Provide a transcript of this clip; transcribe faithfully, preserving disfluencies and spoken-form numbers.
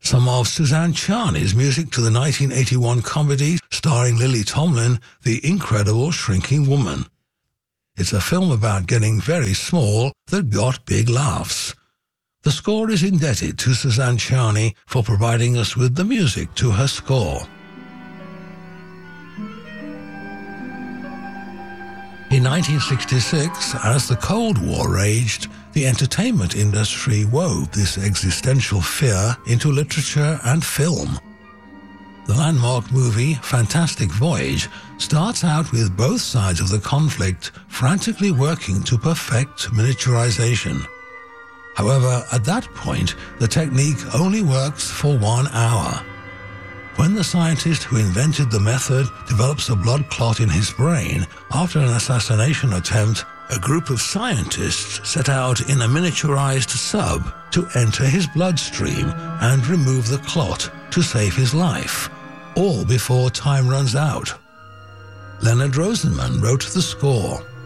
some of Suzanne Charney's music to the nineteen eighty-one comedy starring Lily Tomlin, The Incredible Shrinking Woman. It's a film about getting very small that got big laughs. The score is indebted to Suzanne Charney for providing us with the music to her score. In nineteen sixty-six, as the Cold War raged, the entertainment industry wove this existential fear into literature and film. The landmark movie Fantastic Voyage starts out with both sides of the conflict frantically working to perfect miniaturization. However, at that point, the technique only works for one hour. When the scientist who invented the method develops a blood clot in his brain after an assassination attempt, a group of scientists set out in a miniaturized sub to enter his bloodstream and remove the clot to save his life, all before time runs out. Leonard Rosenman wrote the score.